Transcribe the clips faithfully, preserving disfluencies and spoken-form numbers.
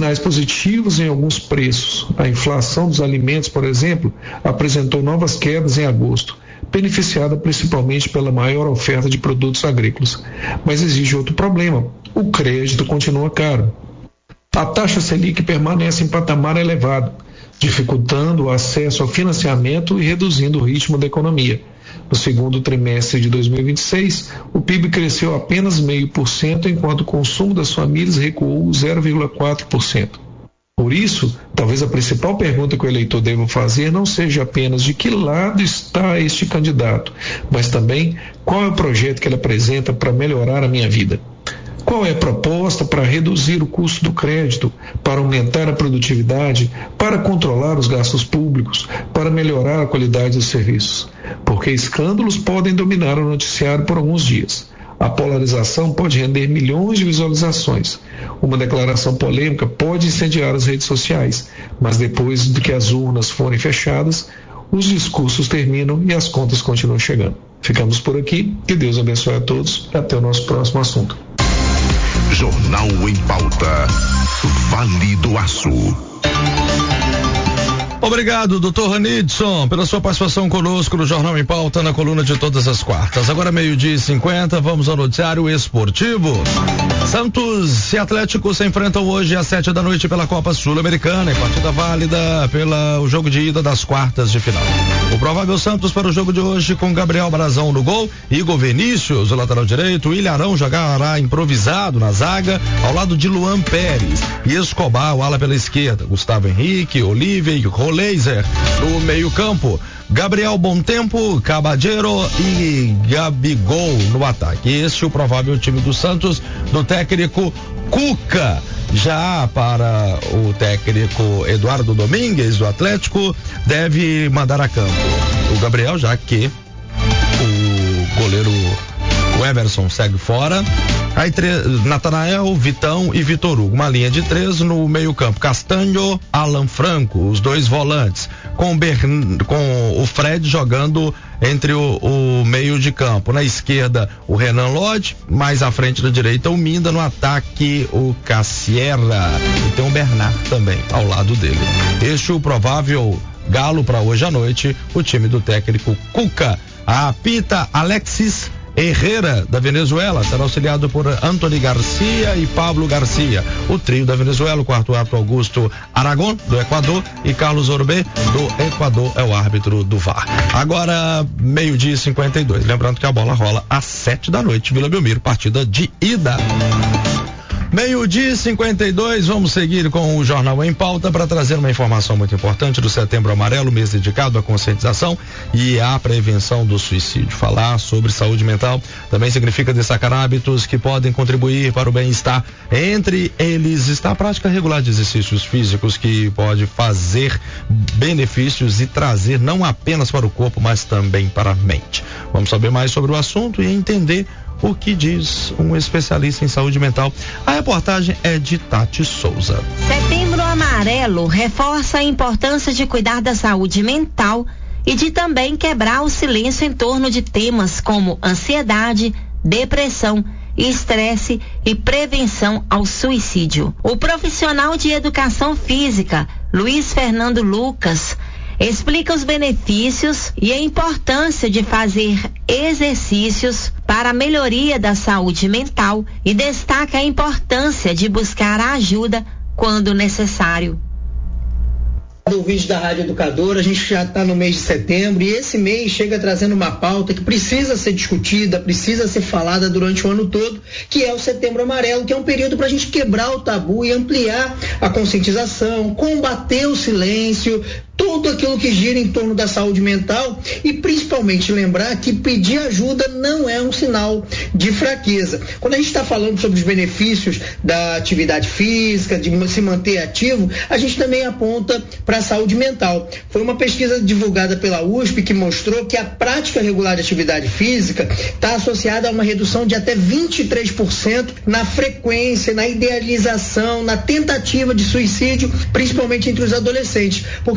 sinais positivos em alguns preços. A inflação dos alimentos, por exemplo, apresentou novas quedas em agosto, beneficiada principalmente pela maior oferta de produtos agrícolas. Mas existe outro problema: o crédito continua caro. A taxa Selic permanece em patamar elevado, dificultando o acesso ao financiamento e reduzindo o ritmo da economia. No segundo trimestre de dois mil e vinte e seis, o P I B cresceu apenas zero vírgula cinco por cento, enquanto o consumo das famílias recuou zero vírgula quatro por cento. Por isso, talvez a principal pergunta que o eleitor deva fazer não seja apenas de que lado está este candidato, mas também qual é o projeto que ele apresenta para melhorar a minha vida. Qual é a proposta para reduzir o custo do crédito, para aumentar a produtividade, para controlar os gastos públicos, para melhorar a qualidade dos serviços? Porque escândalos podem dominar o noticiário por alguns dias. A polarização pode render milhões de visualizações. Uma declaração polêmica pode incendiar as redes sociais, mas depois de que as urnas forem fechadas, os discursos terminam e as contas continuam chegando. Ficamos por aqui, que Deus abençoe a todos e até o nosso próximo assunto. Jornal em Pauta. Vale do Aço. Obrigado, doutor Ranidson, pela sua participação conosco no Jornal em Pauta, na coluna de todas as quartas. Agora meio-dia e cinquenta, vamos ao noticiário esportivo. Santos e Atlético se enfrentam hoje às sete da noite pela Copa Sul-Americana, em partida válida pelo jogo de ida das quartas de final. O provável Santos para o jogo de hoje com Gabriel Brazão no gol, Igor Vinícius, o lateral direito, Ilharão jogará improvisado na zaga, ao lado de Luan Pérez, e Escobar, o ala pela esquerda, Gustavo Henrique, Olívia e Roleiser no meio campo, Gabriel Bontempo, Caballero e Gabigol no ataque. Este é o provável time do Santos, do técnico Cuca. Já para o técnico Eduardo Domingues, do Atlético, deve mandar a campo o Gabriel, já que o goleiro o Everson segue fora. Aí Natanael, Vitão e Vitor Hugo. Uma linha de três no meio campo. Castanho, Alan Franco, os dois volantes. Com, Bern... com o Fred jogando entre o, o meio de campo. Na esquerda, o Renan Lodge. Mais à frente da direita, o Minda. No ataque, o Cassiera. E tem o Bernard também ao lado dele. Este é o provável galo para hoje à noite. O time do técnico Cuca. Apita Alexis Herrera, da Venezuela, será auxiliado por Antony Garcia e Pablo Garcia. O trio da Venezuela, o quarto árbitro Augusto Aragon, do Equador, e Carlos Orbé, do Equador, é o árbitro do V A R. Agora, meio-dia e cinquenta e dois. Lembrando que a bola rola às sete da noite, Vila Belmiro, partida de ida. Meio-dia e cinquenta e dois, vamos seguir com o Jornal em Pauta para trazer uma informação muito importante do Setembro Amarelo, mês dedicado à conscientização e à prevenção do suicídio. Falar sobre saúde mental também significa destacar hábitos que podem contribuir para o bem-estar. Entre eles está a prática regular de exercícios físicos, que pode fazer benefícios e trazer não apenas para o corpo, mas também para a mente. Vamos saber mais sobre o assunto e entender o que diz um especialista em saúde mental. A reportagem é de Tati Souza. Setembro Amarelo reforça a importância de cuidar da saúde mental e de também quebrar o silêncio em torno de temas como ansiedade, depressão, estresse e prevenção ao suicídio. O profissional de educação física, Luiz Fernando Lucas, explica os benefícios e a importância de fazer exercícios para a melhoria da saúde mental e destaca a importância de buscar a ajuda quando necessário. Ouvintes da Rádio Educadora, a gente já está no mês de setembro e esse mês chega trazendo uma pauta que precisa ser discutida, precisa ser falada durante o ano todo, que é o Setembro Amarelo, que é um período para a gente quebrar o tabu e ampliar a conscientização, combater o silêncio, tudo aquilo que gira em torno da saúde mental e principalmente lembrar que pedir ajuda não é um sinal de fraqueza. Quando a gente está falando sobre os benefícios da atividade física, de se manter ativo, a gente também aponta para a saúde mental. Foi uma pesquisa divulgada pela U S P que mostrou que a prática regular de atividade física está associada a uma redução de até vinte e três por cento na frequência, na idealização, na tentativa de suicídio, principalmente entre os adolescentes, porque o exercício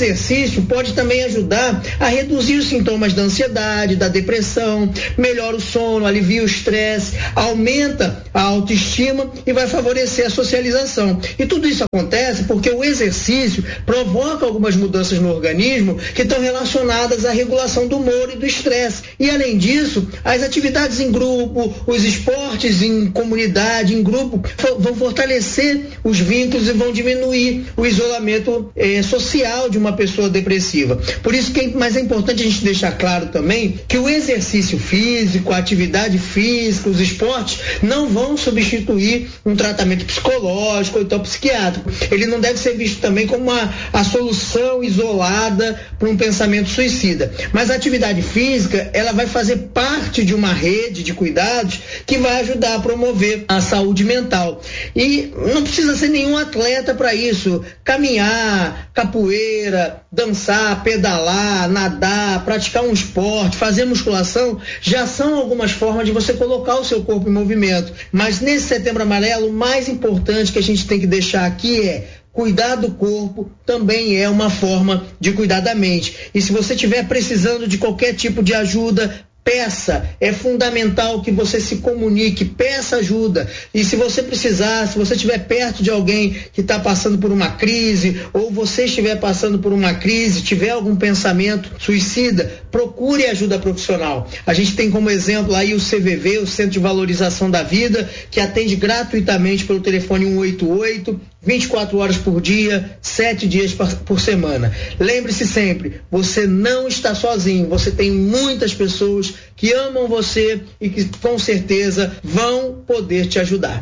exercício pode também ajudar a reduzir os sintomas da ansiedade, da depressão, melhora o sono, alivia o estresse, aumenta a autoestima e vai favorecer a socialização. E tudo isso acontece porque o exercício provoca algumas mudanças no organismo que estão relacionadas à regulação do humor e do estresse. E além disso, as atividades em grupo, os esportes em comunidade, em grupo, vão fortalecer os vínculos e vão diminuir o isolamento eh, social de uma pessoa depressiva. Por isso que é, mas é importante a gente deixar claro também que o exercício físico, a atividade física, os esportes não vão substituir um tratamento psicológico ou então psiquiátrico. Ele não deve ser visto também como uma, a solução isolada para um pensamento suicida. Mas a atividade física, ela vai fazer parte de uma rede de cuidados que vai ajudar a promover a saúde mental. E não precisa ser nenhum atleta para isso. Caminhar, capoeira, dançar, pedalar, nadar, praticar um esporte, fazer musculação, já são algumas formas de você colocar o seu corpo em movimento. Mas nesse Setembro Amarelo, o mais importante que a gente tem que deixar aqui é: cuidar do corpo também é uma forma de cuidar da mente. E se você estiver precisando de qualquer tipo de ajuda, peça. É fundamental que você se comunique, peça ajuda. E se você precisar, se você estiver perto de alguém que está passando por uma crise, ou você estiver passando por uma crise, tiver algum pensamento suicida, procure ajuda profissional. A gente tem como exemplo aí o C V V, o Centro de Valorização da Vida, que atende gratuitamente pelo telefone um oito oito, vinte e quatro horas por dia, sete dias por semana. Lembre-se sempre, você não está sozinho, você tem muitas pessoas que amam você e que com certeza vão poder te ajudar.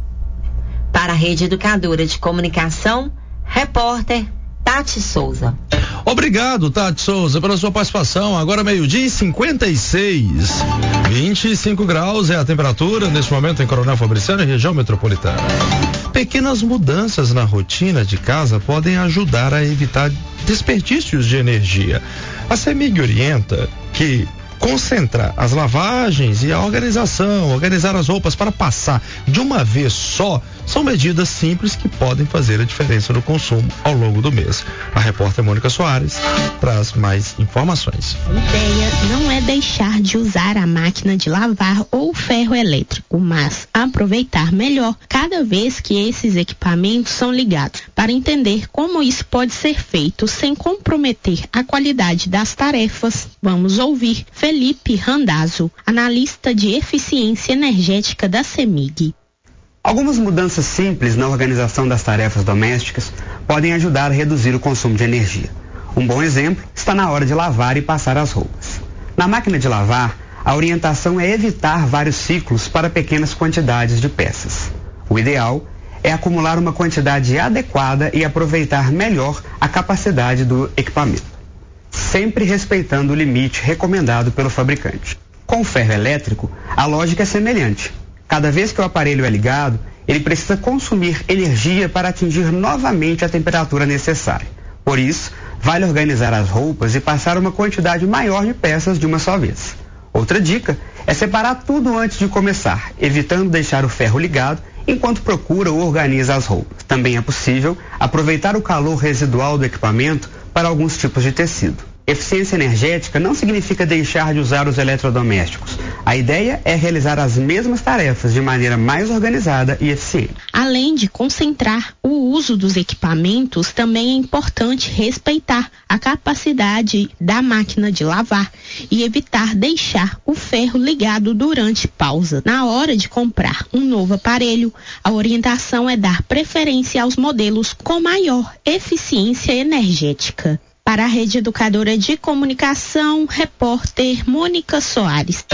Para a Rede Educadora de Comunicação, repórter Tati Souza. Obrigado, Tati Souza, pela sua participação. Agora meio-dia e cinquenta e seis. vinte e cinco graus é a temperatura neste momento em Coronel Fabriciano e região metropolitana. Pequenas mudanças na rotina de casa podem ajudar a evitar desperdícios de energia. A CEMIG orienta que concentrar as lavagens e a organização, organizar as roupas para passar de uma vez só, são medidas simples que podem fazer a diferença no consumo ao longo do mês. A repórter Mônica Soares traz mais informações. A ideia não é deixar de usar a máquina de lavar ou o ferro elétrico, mas aproveitar melhor cada vez que esses equipamentos são ligados, para entender como isso pode ser feito sem comprometer a qualidade das tarefas. Vamos ouvir Felipe Randazzo, analista de eficiência energética da CEMIG. Algumas mudanças simples na organização das tarefas domésticas podem ajudar a reduzir o consumo de energia. Um bom exemplo está na hora de lavar e passar as roupas. Na máquina de lavar, a orientação é evitar vários ciclos para pequenas quantidades de peças. O ideal é acumular uma quantidade adequada e aproveitar melhor a capacidade do equipamento, sempre respeitando o limite recomendado pelo fabricante. Com o ferro elétrico, a lógica é semelhante. Cada vez que o aparelho é ligado, ele precisa consumir energia para atingir novamente a temperatura necessária. Por isso, vale organizar as roupas e passar uma quantidade maior de peças de uma só vez. Outra dica é separar tudo antes de começar, evitando deixar o ferro ligado enquanto procura ou organiza as roupas. Também é possível aproveitar o calor residual do equipamento para alguns tipos de tecido. Eficiência energética não significa deixar de usar os eletrodomésticos. A ideia é realizar as mesmas tarefas de maneira mais organizada e eficiente. Além de concentrar o uso dos equipamentos, também é importante respeitar a capacidade da máquina de lavar e evitar deixar o ferro ligado durante pausa. Na hora de comprar um novo aparelho, a orientação é dar preferência aos modelos com maior eficiência energética. Para a Rede Educadora de Comunicação, repórter Mônica Soares.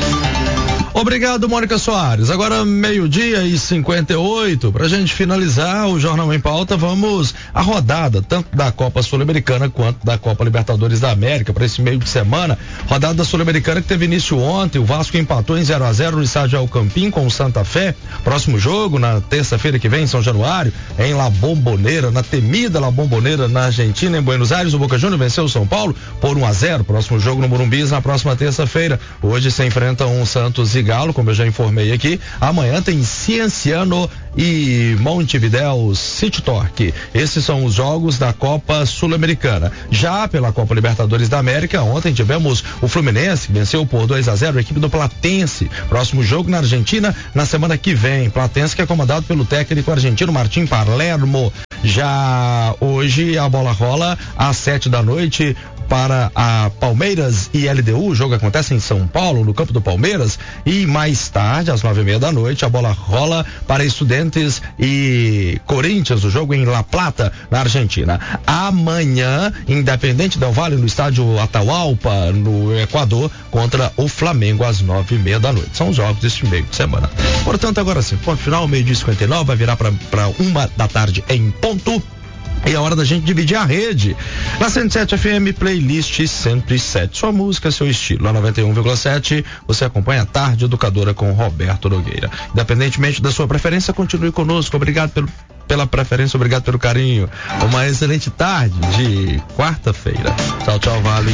Obrigado, Mônica Soares. Agora meio-dia e cinquenta e oito. Para a gente finalizar o Jornal em Pauta, vamos à rodada, tanto da Copa Sul-Americana quanto da Copa Libertadores da América, para esse meio de semana. Rodada da Sul-Americana que teve início ontem. O Vasco empatou em zero a zero no estádio Alcampim com o Santa Fé. Próximo jogo, na terça-feira que vem, em São Januário, em La Bombonera, na temida La Bombonera, na Argentina, em Buenos Aires. O Boca Juniors venceu o São Paulo por um a zero. Próximo jogo no Morumbi, na próxima terça-feira. Hoje se enfrentam um Santos e Galo, como eu já informei aqui. Amanhã tem Cienciano e Montevidéu City Torque. Esses são os jogos da Copa Sul-Americana. Já pela Copa Libertadores da América, ontem tivemos o Fluminense, venceu por dois a zero a equipe do Platense. Próximo jogo na Argentina, na semana que vem. Platense que é comandado pelo técnico argentino Martim Palermo. Já hoje a bola rola às sete da noite para a Palmeiras e L D U. O jogo acontece em São Paulo, no campo do Palmeiras, e mais tarde, às nove e meia da noite, a bola rola para Estudiantes e Corinthians, o jogo em La Plata, na Argentina. Amanhã, Independente Del Valle, no estádio Atahualpa, no Equador, contra o Flamengo, às nove e meia da noite. São os jogos deste meio de semana. Portanto, agora sim, ponto final, meio-dia e cinquenta e nove, vai virar para uma da tarde em ponto. E é hora da gente dividir a rede. Na cento e sete F M, playlist cento e sete. Sua música, seu estilo. Na noventa e um vírgula sete, você acompanha a Tarde Educadora com Roberto Nogueira. Independentemente da sua preferência, continue conosco. Obrigado pelo, pela preferência, obrigado pelo carinho. Uma excelente tarde de quarta-feira. Tchau, tchau, Vale.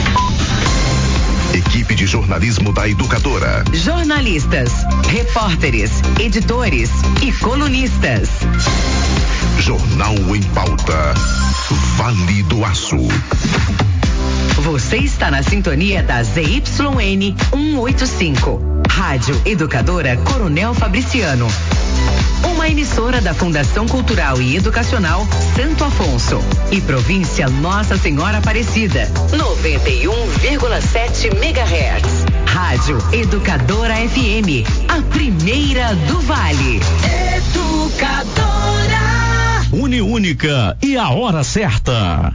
Equipe de jornalismo da Educadora. Jornalistas, repórteres, editores e colunistas. Jornal em Pauta. Vale do Aço. Você está na sintonia da Z Y N cento e oitenta e cinco. Rádio Educadora Coronel Fabriciano. Uma emissora da Fundação Cultural e Educacional Santo Afonso e província Nossa Senhora Aparecida. noventa e um vírgula sete megahertz. Rádio Educadora F M. A primeira do Vale. Educadora. Uniúnica e a hora certa.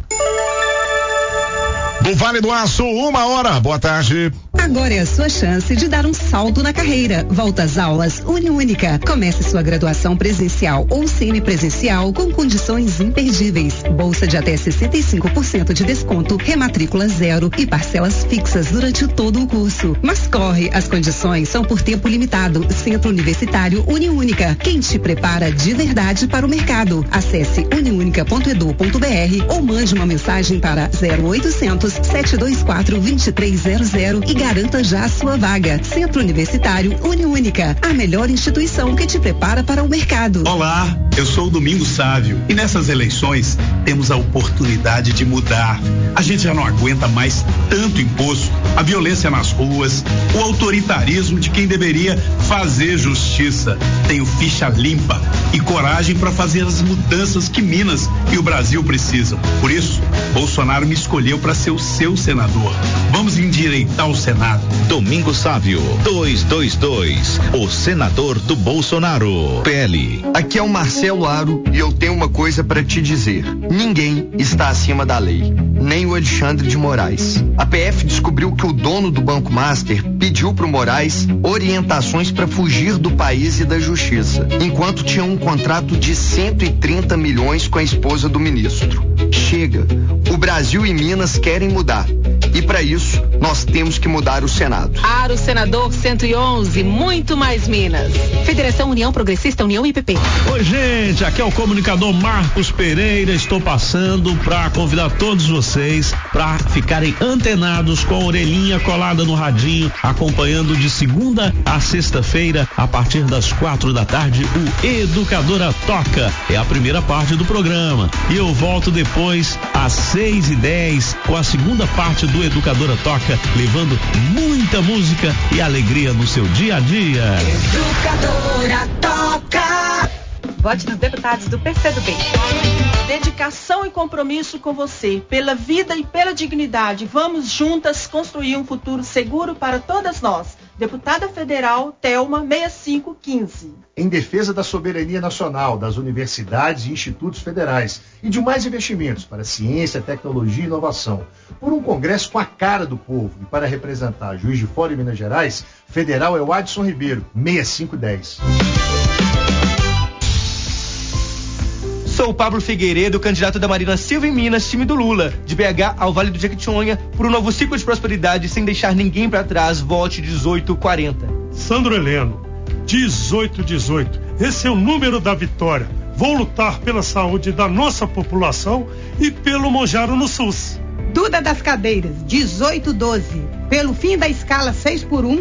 Do Vale do Aço, uma hora. Boa tarde. Agora é a sua chance de dar um salto na carreira. Volta às aulas Uniúnica. Comece sua graduação presencial ou semipresencial com condições imperdíveis. Bolsa de até sessenta e cinco por cento de desconto, rematrícula zero e parcelas fixas durante todo o curso. Mas corre, as condições são por tempo limitado. Centro Universitário Uniúnica. Quem te prepara de verdade para o mercado. Acesse uniúnica ponto edu ponto br ou mande uma mensagem para zero oitocentos, sete dois quatro, dois três zero zero e garanta já a sua vaga. Centro Universitário Uniúnica, a melhor instituição que te prepara para o mercado. Olá, eu sou o Domingos Sávio e nessas eleições temos a oportunidade de mudar. A gente já não aguenta mais tanto imposto, a violência nas ruas, o autoritarismo de quem deveria fazer justiça. Tenho ficha limpa e coragem para fazer as mudanças que Minas e o Brasil precisam. Por isso, Bolsonaro me escolheu para ser o seu senador. Vamos endireitar o Senado. Domingos Sávio, duzentos e vinte e dois, o senador do Bolsonaro. P L. Aqui é o Marcelo Aro e eu tenho uma coisa para te dizer. Ninguém está acima da lei, nem o Alexandre de Moraes. A P F descobriu que o dono do Banco Master pediu pro Moraes orientações para fugir do país e da justiça, enquanto tinha um contrato de cento e trinta milhões com a esposa do ministro. Chega. O Brasil e Minas querem mudar. E para isso, nós temos que mudar o Senado. Aro Senador cento e onze, muito mais Minas. Federação União Progressista, União I P P. Oi, gente, aqui é o comunicador Marcos Pereira. Estou passando para convidar todos vocês para ficarem antenados com a orelhinha colada no radinho, acompanhando de segunda a sexta-feira, a partir das quatro da tarde, o Educadora Toca. É a primeira parte do programa. E eu volto depois às seis e dez com a segunda parte do Educadora Toca, levando muita música e alegria no seu dia a dia. Educadora Toca. Vote nos deputados do P C do Bem. Dedicação e compromisso com você, pela vida e pela dignidade. Vamos juntas construir um futuro seguro para todas nós. Deputada Federal Thelma sessenta e cinco quinze. Em defesa da soberania nacional, das universidades e institutos federais e de mais investimentos para ciência, tecnologia e inovação. Por um congresso com a cara do povo e para representar Juiz de Fora e Minas Gerais, Federal é o Adson Ribeiro, sessenta e cinco dez. Sou o Pablo Figueiredo, candidato da Marina Silva em Minas, time do Lula, de B H ao Vale do Jequitinhonha, por um novo ciclo de prosperidade sem deixar ninguém para trás. Vote dezoito quarenta. Sandro Heleno, dezoito dezoito. Esse é o número da vitória. Vou lutar pela saúde da nossa população e pelo Monjaro no SUS. Duda das Cadeiras, dezoito doze. Pelo fim da escala seis por um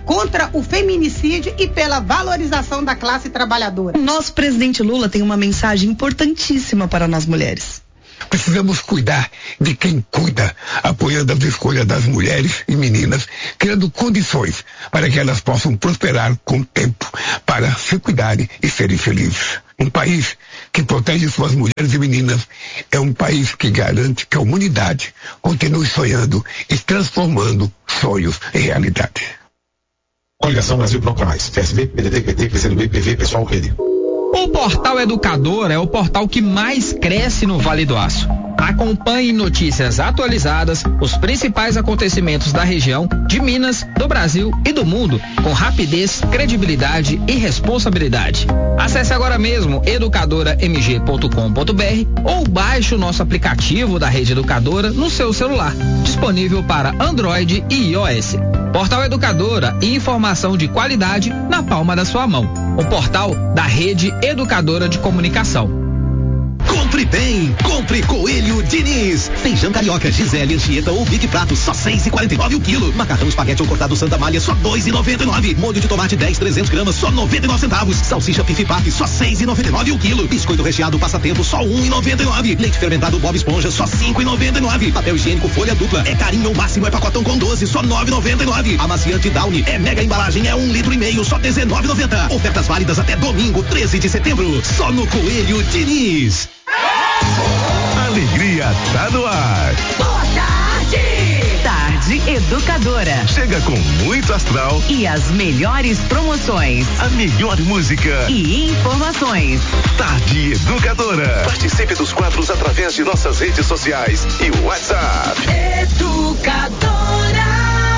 contra o feminicídio e pela valorização da classe trabalhadora. Nosso presidente Lula tem uma mensagem importantíssima para nós mulheres. Precisamos cuidar de quem cuida, apoiando as escolhas das mulheres e meninas, criando condições para que elas possam prosperar com tempo, para se cuidarem e serem felizes. Um país que protege suas mulheres e meninas é um país que garante que a humanidade continue sonhando e transformando sonhos em realidade. Coligação Brasil Pronto Mais, P S B, P D T, P T, P C do B, P V, Pessoal, Rede. O Portal Educador é o portal que mais cresce no Vale do Aço. Acompanhe notícias atualizadas, os principais acontecimentos da região, de Minas, do Brasil e do mundo, com rapidez, credibilidade e responsabilidade. Acesse agora mesmo educadora m g ponto com ponto b r ou baixe o nosso aplicativo da Rede Educadora no seu celular, disponível para Android e iOS. Portal Educadora e informação de qualidade na palma da sua mão. O portal da Rede Educadora de Comunicação. Compre bem, compre Coelho Diniz. Feijão carioca, Gisele, Anchieta ou Big Prato, só seis e quarenta e nove o quilo. Macarrão espaguete ou cortado Santa Malha, só dois e noventa e nove. Molho de tomate dez, trezentos gramas, só noventa e nove centavos. Salsicha Pifi Paf, só seis e noventa e nove o quilo. Biscoito recheado Passatempo, só um e noventa e nove. Leite fermentado Bob Esponja, só cinco e noventa e nove. Papel higiênico Folha Dupla, é carinho ou máximo, é pacotão com doze, só nove e noventa e nove. Amaciante Downy, é mega embalagem, é um litro e meio, só dezenove e noventa. Ofertas válidas até domingo, treze de setembro, só no Coelho Diniz. Alegria tá no ar. Boa tarde. Tarde Educadora. Chega com muito astral e as melhores promoções. A melhor música e informações. Tarde Educadora. Participe dos quadros através de nossas redes sociais e o WhatsApp. Educadora.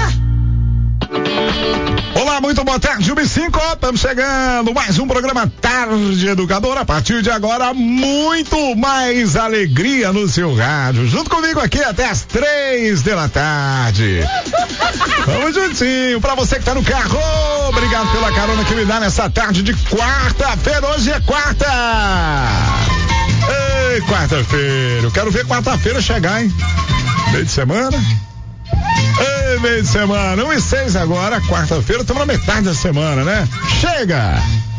Olá, muito boa tarde, um e cinco, estamos chegando, mais um programa Tarde Educadora, a partir de agora, muito mais alegria no seu rádio, junto comigo aqui até as três da tarde. Vamos juntinho, pra você que tá no carro, obrigado pela carona que me dá nessa tarde de quarta-feira, hoje é quarta. Ei, quarta-feira, eu quero ver quarta-feira chegar, hein? Meio de semana. Ei, meio de semana, um e seis agora, quarta-feira, estamos na metade da semana, né? Chega!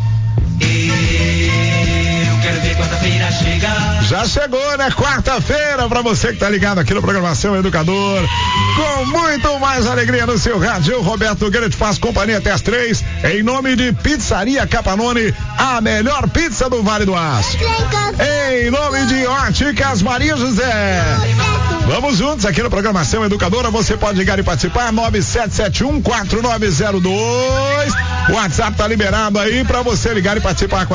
Eu quero ver quarta-feira chegar. Já chegou, né? Quarta-feira, pra você que tá ligado aqui no Programação Educador, com muito mais alegria no seu rádio. Eu, Roberto Nogueira, te faço companhia até as três, em nome de Pizzaria Capanone, a melhor pizza do Vale do Aço. Em nome de Óticas Maria José. Vamos juntos aqui no Programação Educadora. Você pode ligar e participar, nove sete sete um, quatro nove zero dois. O WhatsApp tá liberado aí pra você ligar e participar com